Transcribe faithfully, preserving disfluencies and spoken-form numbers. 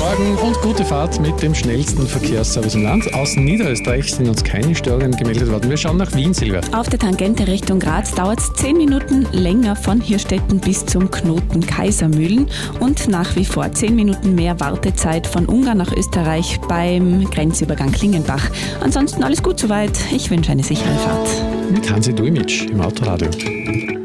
Morgen und gute Fahrt mit dem schnellsten Verkehrsservice im Land. Aus Niederösterreich sind uns keine Störungen gemeldet worden. Wir schauen nach Wien, Silvia. Auf der Tangente Richtung Graz dauert es zehn Minuten länger von Hirstetten bis zum Knoten Kaisermühlen und nach wie vor zehn Minuten mehr Wartezeit von Ungarn nach Österreich beim Grenzübergang Klingenbach. Ansonsten alles gut soweit. Ich wünsche eine sichere Fahrt. Mit Hansi Dujmic im Autoradio.